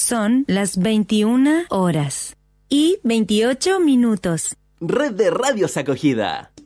Son las 21 horas y 28 minutos. Red de Radios Acogida.